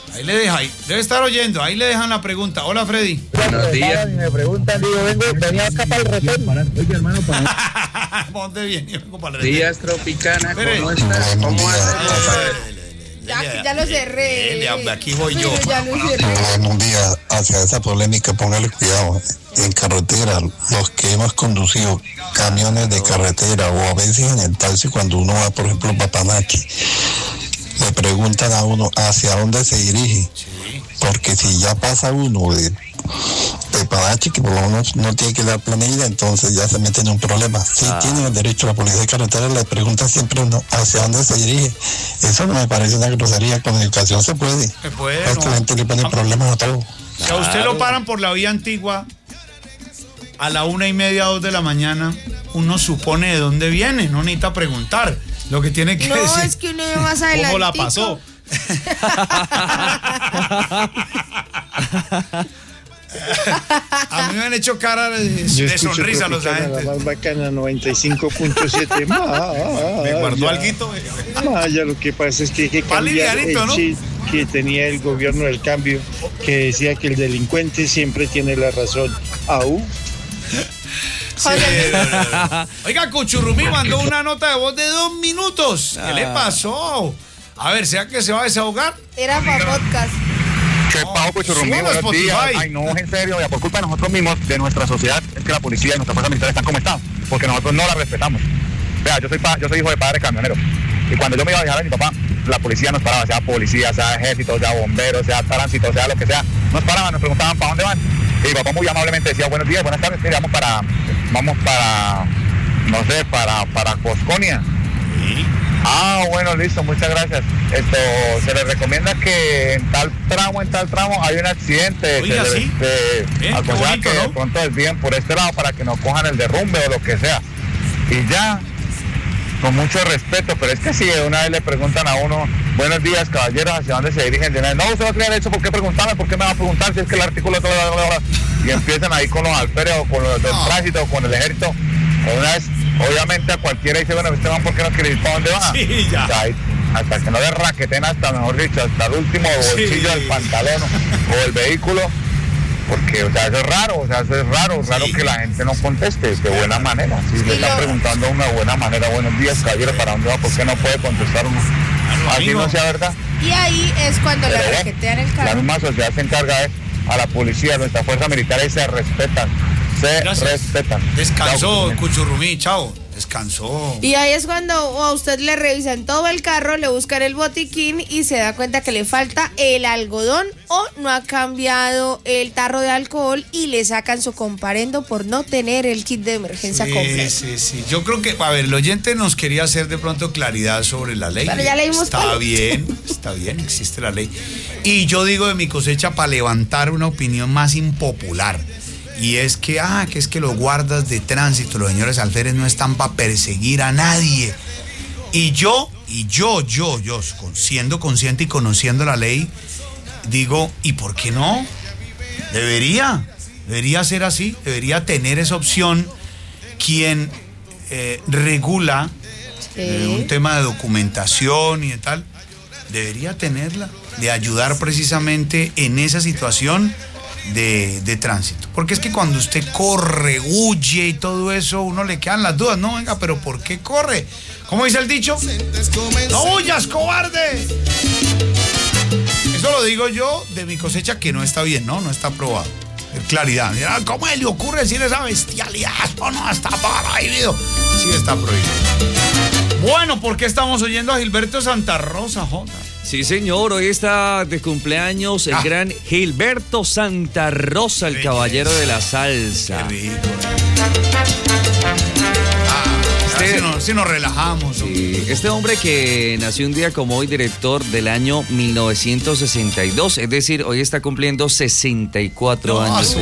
Ahí le deja, ahí. Debe estar oyendo, ahí le dejan la pregunta. Hola, Freddy. Buenos días. Me preguntan, digo, venía acá para el retén. Oye, hermano, ¿para dónde viene? Vengo para el retén. Días, Tropicana, ¿cómo estás? ¿Cómo Ya lo cerré. Aquí voy yo. Ya lo cerré. Buenos días. Hacia esa polémica, póngale cuidado. En carretera, los que hemos conducido camiones de carretera o a veces en el taxi, cuando uno va, por ejemplo, a Papanachi, le preguntan a uno hacia dónde se dirige. Porque si ya pasa uno de Papanachi, que por lo menos no tiene que dar planilla, entonces ya se mete en un problema. Si tienen el derecho, la policía de carretera le pregunta siempre uno hacia dónde se dirige. Eso no me parece una grosería. Con educación se puede. Se puede, a esta gente le pone problemas a todo. Si a usted lo paran por la vía antigua a la 1:30, 2 de la mañana, uno supone de dónde viene, no necesita preguntar. Lo que tiene que decir. No, es que uno ve más adelante. ¿Cómo la pasó? A mí me han hecho cara de sonrisa los agentes. La más bacana, 95.7. Me guardó alguito. Ya lo que pasa es que hay que cambiar el chip que tenía el gobierno del cambio, que decía que el delincuente siempre tiene la razón. Sí, Oiga, Cuchurrumí mandó una nota de voz de 2 minutos. ¿Qué le pasó? A ver, ¿será que se va a desahogar? Era para podcast. ¿Qué pasó, Cuchurrumí? Buenos días. Ay, no, en serio, ya por culpa de nosotros mismos, de nuestra sociedad, es que la policía y nuestras fuerzas militares están como están, porque nosotros no la respetamos. Vea, yo soy hijo de padre camionero, y cuando yo me iba a viajar a mi papá, la policía nos paraba, sea policía, sea ejército, sea bomberos, sea tránsito, sea lo que sea, nos paraban, nos preguntaban para dónde van, y mi papá muy amablemente decía, buenos días, buenas tardes, mire, vamos para, no sé, para Cosconia. ¿Sí? Bueno, listo, muchas gracias. Se les recomienda que en tal tramo hay un accidente. Oiga, sí. Aconseja que de pronto desvíen por este lado para que no cojan el derrumbe o lo que sea. Y ya, con mucho respeto, pero es que si una vez le preguntan a uno, buenos días, caballeros, ¿hacia dónde se dirigen? De una vez, no, usted va a creer eso, ¿por qué preguntarme? ¿Por qué me va a preguntar si es que el artículo... Y empiezan ahí con los alférez o con los del tránsito o con el ejército. Una vez, obviamente, a cualquiera dice, bueno, ¿usted va por qué no quiere ir para dónde va? Sí, ya. O sea, hasta que no le raqueten hasta, mejor dicho, hasta el último bolsillo del pantalón o el vehículo, porque, o sea, eso es raro, raro que la gente no conteste de buena manera. Si le están preguntando de una buena manera, buenos días, caballero, ¿para dónde va? ¿Por qué no puede contestar uno? Así no sea verdad. Y ahí es cuando le raquetean el carro. La misma sociedad se encarga a la policía, nuestras fuerzas militares se respetan. Respetan. Descansó, Cuchurrumí, chao. Descansó. Y ahí es cuando a usted le revisan todo el carro, le buscan el botiquín y se da cuenta que le falta el algodón o no ha cambiado el tarro de alcohol y le sacan su comparendo por no tener el kit de emergencia completo. Sí. Yo creo que, a ver, el oyente nos quería hacer de pronto claridad sobre la ley. Pero ya leímos. Está bien, existe la ley. Y yo digo de mi cosecha para levantar una opinión más impopular. Y es que, es que los guardas de tránsito, los señores alférez no están para perseguir a nadie. Y yo, siendo consciente y conociendo la ley, digo, ¿y por qué no? Debería ser así, debería tener esa opción quien regula un tema de documentación y de tal, debería tenerla, de ayudar precisamente en esa situación de tránsito. Porque es que cuando usted corre, huye y todo eso, uno le quedan las dudas, no, venga, pero ¿por qué corre? ¿Cómo dice el dicho? ¡No huyas, cobarde! Eso lo digo yo de mi cosecha, que no está bien, no está aprobado. Claridad. ¿Cómo le ocurre decir esa bestialidad? Esto no está prohibido. Sí está prohibido. Bueno, ¿por qué estamos oyendo a Gilberto Santa Rosa, Jota? Sí, señor, hoy está de cumpleaños el gran Gilberto Santa Rosa, el caballero de la salsa. Qué rico. Si nos relajamos. Sí, este hombre que nació un día como hoy, director del año 1962, es decir, hoy está cumpliendo 64 años.